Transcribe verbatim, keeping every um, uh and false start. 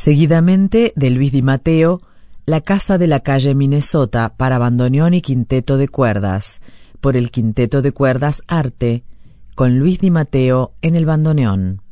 Seguidamente de Luis Di Matteo, La casa de la calle Minnesota para bandoneón y quinteto de cuerdas, por el Quinteto de Cuerdas Arte, con Luis Di Matteo en el bandoneón.